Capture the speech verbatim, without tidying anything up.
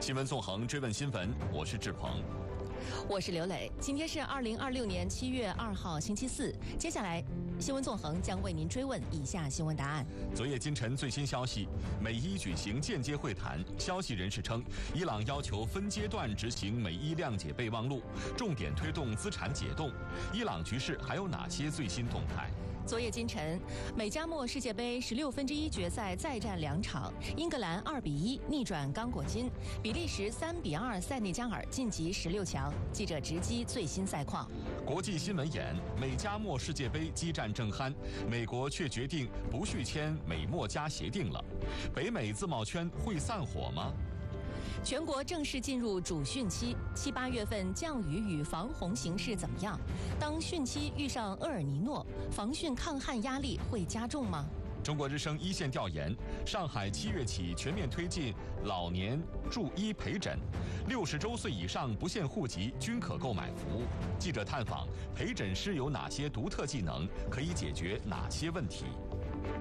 新闻纵横，追问新闻，我是志鹏， 我是刘磊。今天是二零二六年七月二号，星期四。接下来，新闻纵横将为您追问以下新闻答案。 昨夜今晨最新消息，美伊举行间接会谈。消息人士称，伊朗要求分阶段执行美伊谅解备忘录，重点推动资产解冻。伊朗局势还有哪些最新动态？ 昨夜今晨，美加墨世界杯十六分之一决赛再战两场，英格兰二比一逆转刚果金，比利时三比二塞内加尔晋级十六强。记者直击最新赛况。 国际新闻眼：美加墨世界杯激战正酣，美国却决定不续签美墨加协定了。北美自贸圈会散伙吗？ 全国正式进入主汛期，七八月份降雨与防洪形势怎么样？当汛期遇上厄尔尼诺，防汛抗旱压力会加重吗？ 中国之声一线调研：上海七月起全面推进老年助医陪诊，六十周岁以上不限户籍均可购买服务。记者探访陪诊师有哪些独特技能，可以解决哪些问题？